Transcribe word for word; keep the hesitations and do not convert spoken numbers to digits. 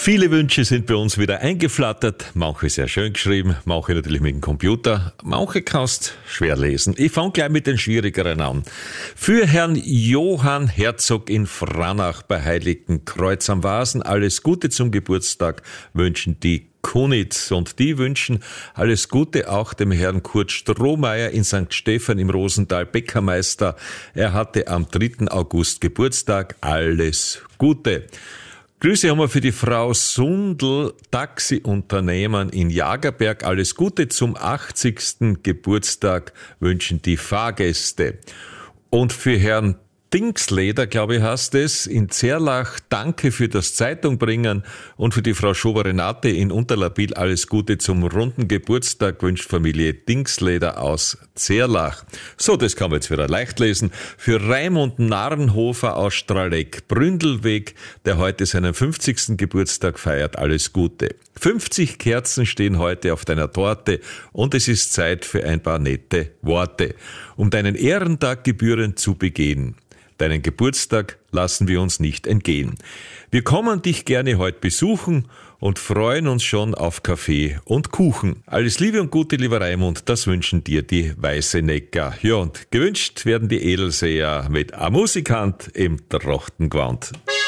Viele Wünsche sind bei uns wieder eingeflattert, manche sehr schön geschrieben, manche natürlich mit dem Computer, manche kannst schwer lesen. Ich fange gleich mit den schwierigeren an. Für Herrn Johann Herzog in Franach bei Heiligenkreuz am Wasen alles Gute zum Geburtstag wünschen die Kunitz, und die wünschen alles Gute auch dem Herrn Kurt Strohmeier in Sankt Stephan im Rosental, Bäckermeister. Er hatte am dritten August Geburtstag. Alles Gute. Grüße haben wir für die Frau Sundl, Taxiunternehmen in Jagerberg. Alles Gute zum achtzigsten Geburtstag wünschen die Fahrgäste. Und für Herrn Dingsleder, glaube ich, heißt es, in Zerlach, danke für das Zeitungbringen, und für die Frau Schober-Renate in Unterlabil alles Gute zum runden Geburtstag wünscht Familie Dingsleder aus Zerlach. So, das kann man jetzt wieder leicht lesen. Für Raimund Narrenhofer aus Straleck-Bründelweg, der heute seinen fünfzigsten Geburtstag feiert, alles Gute. fünfzig Kerzen stehen heute auf deiner Torte und es ist Zeit für ein paar nette Worte, um deinen Ehrentag gebührend zu begehen. Deinen Geburtstag lassen wir uns nicht entgehen. Wir kommen dich gerne heute besuchen und freuen uns schon auf Kaffee und Kuchen. Alles Liebe und Gute, lieber Raimund, das wünschen dir die Weißenecker. Ja, und gewünscht werden die Edelseher mit einem Musikant im Trachtengewand.